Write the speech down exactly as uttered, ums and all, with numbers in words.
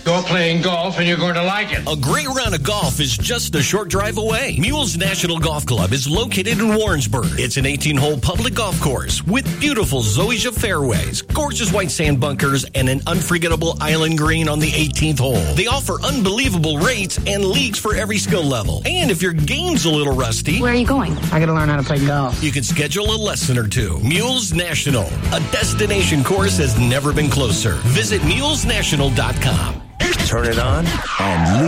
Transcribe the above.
You're playing golf and you're going to like it. A great round of golf is just a short drive away. Mules National Golf Club is located in Warrensburg. It's an eighteen-hole public golf course with beautiful zoysia fairways, gorgeous white sand bunkers, and an unforgettable island green on the eighteenth hole. They offer unbelievable rates and leagues for every skill level. And if your game's a little rusty, where are you going? I gotta learn how to play golf. You can schedule a lesson or two. Mules National, a destination course has never been closer. Visit mules national dot com. Turn it on and